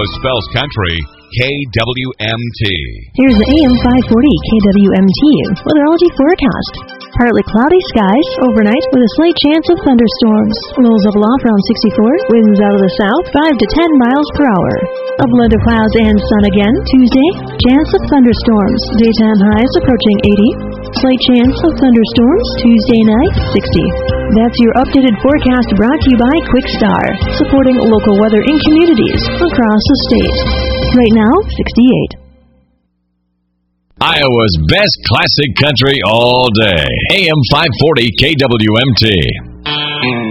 spells country, KWMT. Here's the AM 540 KWMT weatherology forecast. Partly cloudy skies overnight with a slight chance of thunderstorms. Lows level off around 64, winds out of the south 5 to 10 miles per hour. A blend of clouds and sun again Tuesday. Chance of thunderstorms. Daytime highs approaching 80. Slight chance of thunderstorms Tuesday night 60. That's your updated forecast brought to you by Quickstar, supporting local weather in communities across the state. Right now, 68. Iowa's best classic country all day. AM 540 KWMT.